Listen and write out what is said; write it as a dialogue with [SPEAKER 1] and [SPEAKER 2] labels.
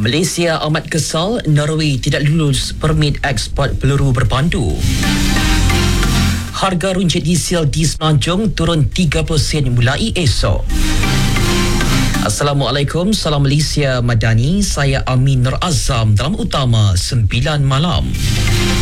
[SPEAKER 1] Malaysia amat kesal, Norway tidak lulus permit ekspor peluru berpandu. Harga runcit diesel di Semenanjung turun 30 sen mulai esok. Assalamualaikum, salam Malaysia Madani. Saya Amin Nur Azam dalam utama 9 malam.